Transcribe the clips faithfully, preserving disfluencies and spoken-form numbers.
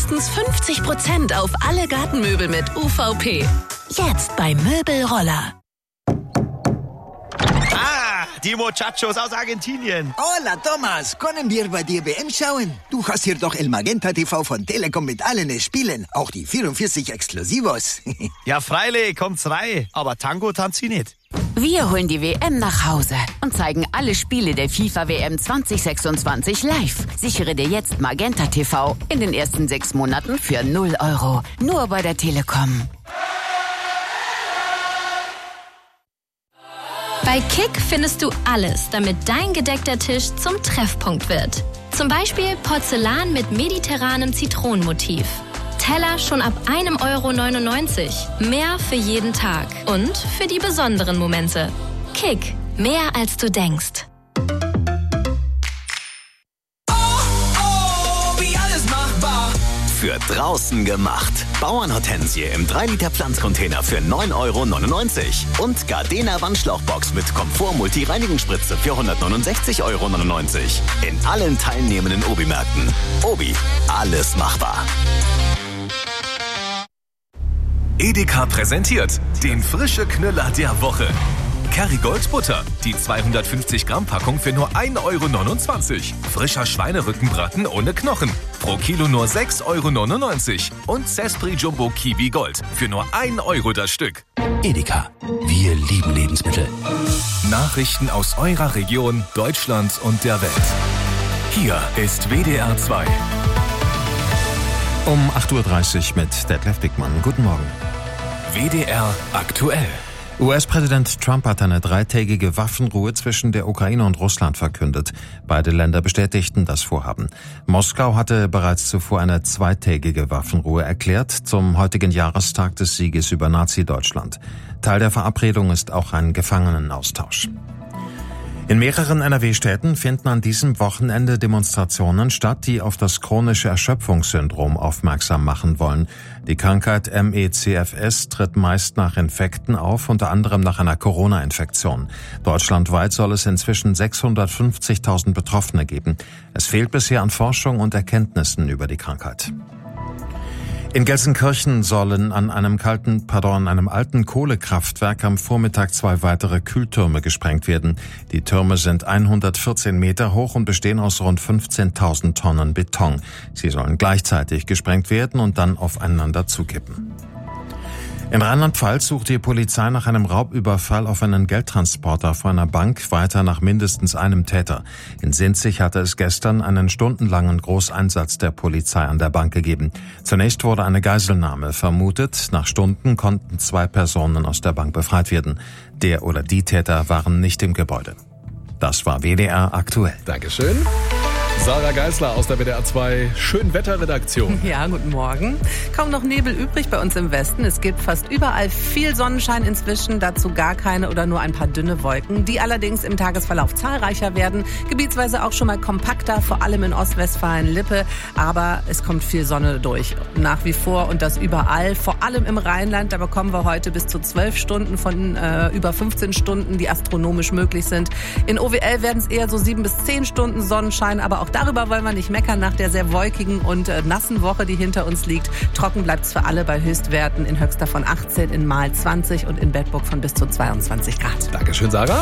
mindestens fünfzig Prozent auf alle Gartenmöbel mit U V P. Jetzt bei Möbelroller. Ah, die Muchachos aus Argentinien. Hola, Thomas. Können wir bei dir W M schauen? Du hast hier doch El Magenta T V von Telekom mit allen Spielen. Auch die vierundvierzig Exklusivos. Ja, freilich, kommt's rein. Aber Tango tanzt sie nicht. Wir holen die W M nach Hause und zeigen alle Spiele der FIFA W M zwanzig sechsundzwanzig live. Sichere dir jetzt Magenta T V in den ersten sechs Monaten für null Euro. Nur bei der Telekom. Bei Kick findest du alles, damit dein gedeckter Tisch zum Treffpunkt wird. Zum Beispiel Porzellan mit mediterranem Zitronenmotiv. Teller schon ab einem Euro neunundneunzig. Mehr für jeden Tag und für die besonderen Momente. Kick, mehr als du denkst. Für draußen gemacht. Bauernhortensie im drei Liter Pflanzcontainer für neun Euro neunundneunzig. Und Gardena Wandschlauchbox mit Komfort-Multi-Reinigungsspritze für hundertneunundsechzig Euro neunundneunzig. In allen teilnehmenden Obi-Märkten. Obi, alles machbar. Edeka präsentiert den frische Knüller der Woche. Kerrygold Butter, die zweihundertfünfzig Gramm Packung für nur ein Euro neunundzwanzig. Frischer Schweinerückenbraten ohne Knochen, pro Kilo nur sechs Euro neunundneunzig. Und Cespri Jumbo Kiwi Gold für nur ein Euro das Stück. Edeka, wir lieben Lebensmittel. Nachrichten aus eurer Region, Deutschland und der Welt. Hier ist W D R zwei. Um acht Uhr dreißig mit Detlef Dickmann. Guten Morgen. W D R aktuell. U S-Präsident Trump hat eine dreitägige Waffenruhe zwischen der Ukraine und Russland verkündet. Beide Länder bestätigten das Vorhaben. Moskau hatte bereits zuvor eine zweitägige Waffenruhe erklärt zum heutigen Jahrestag des Sieges über Nazi-Deutschland. Teil der Verabredung ist auch ein Gefangenenaustausch. In mehreren N R W-Städten finden an diesem Wochenende Demonstrationen statt, die auf das chronische Erschöpfungssyndrom aufmerksam machen wollen. Die Krankheit M E C F S tritt meist nach Infekten auf, unter anderem nach einer Corona-Infektion. Deutschlandweit soll es inzwischen sechshundertfünfzigtausend Betroffene geben. Es fehlt bisher an Forschung und Erkenntnissen über die Krankheit. In Gelsenkirchen sollen an einem kalten, pardon, einem alten Kohlekraftwerk am Vormittag zwei weitere Kühltürme gesprengt werden. Die Türme sind hundertvierzehn Meter hoch und bestehen aus rund fünfzehntausend Tonnen Beton. Sie sollen gleichzeitig gesprengt werden und dann aufeinander zukippen. In Rheinland-Pfalz sucht die Polizei nach einem Raubüberfall auf einen Geldtransporter vor einer Bank weiter nach mindestens einem Täter. In Sinzig hatte es gestern einen stundenlangen Großeinsatz der Polizei an der Bank gegeben. Zunächst wurde eine Geiselnahme vermutet. Nach Stunden konnten zwei Personen aus der Bank befreit werden. Der oder die Täter waren nicht im Gebäude. Das war W D R aktuell. Dankeschön. Sarah Geisler aus der W D R zwei Schönwetterredaktion. Ja, guten Morgen. Kaum noch Nebel übrig bei uns im Westen. Es gibt fast überall viel Sonnenschein inzwischen, dazu gar keine oder nur ein paar dünne Wolken, die allerdings im Tagesverlauf zahlreicher werden, gebietsweise auch schon mal kompakter, vor allem in Ostwestfalen-Lippe, aber es kommt viel Sonne durch. Nach wie vor und das überall, vor allem im Rheinland, da bekommen wir heute bis zu zwölf Stunden von äh, über fünfzehn Stunden, die astronomisch möglich sind. In O W L werden es eher so sieben bis zehn Stunden Sonnenschein, aber auch darüber wollen wir nicht meckern nach der sehr wolkigen und äh, nassen Woche, die hinter uns liegt. Trocken bleibt es für alle bei Höchstwerten in Höxter von achtzehn, in Mahl zwanzig und in Bedburg von bis zu zweiundzwanzig Grad. Dankeschön, Sarah.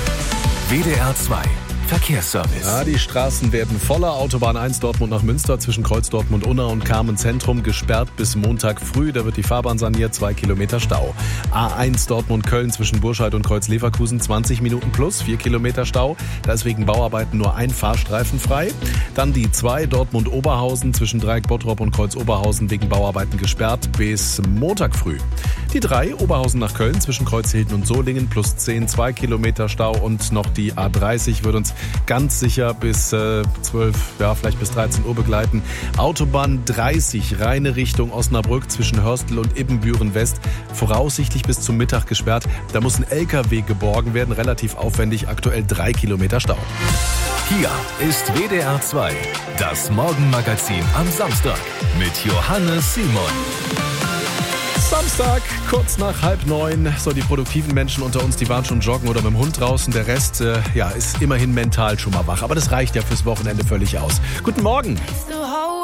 W D R zwei Verkehrsservice. Ja, die Straßen werden voller. Autobahn eins Dortmund nach Münster zwischen Kreuz Dortmund-Unna und Carmen Zentrum gesperrt bis Montag früh. Da wird die Fahrbahn saniert, zwei Kilometer Stau. A eins Dortmund-Köln zwischen Burscheid und Kreuz Leverkusen zwanzig Minuten plus, vier Kilometer Stau. Da ist wegen Bauarbeiten nur ein Fahrstreifen frei. Dann die zwei Dortmund-Oberhausen zwischen Dreieck Bottrop und Kreuz Oberhausen wegen Bauarbeiten gesperrt bis Montag früh. Die drei Oberhausen nach Köln zwischen Kreuz Hilden und Solingen plus zehn, zwei Kilometer Stau. Und noch die A dreißig wird uns ganz sicher bis äh, zwölf, ja vielleicht bis dreizehn Uhr begleiten. Autobahn dreißig, reine Richtung Osnabrück zwischen Hörstel und Ibbenbüren West, voraussichtlich bis zum Mittag gesperrt. Da muss ein L K W geborgen werden, relativ aufwendig, aktuell drei Kilometer Stau. Hier ist W D R zwei, das Morgenmagazin am Samstag mit Johannes Simon. Samstag, kurz nach halb neun. So, die produktiven Menschen unter uns, die waren schon joggen oder mit dem Hund draußen. Der Rest, äh, ja, ist immerhin mental schon mal wach. Aber das reicht ja fürs Wochenende völlig aus. Guten Morgen.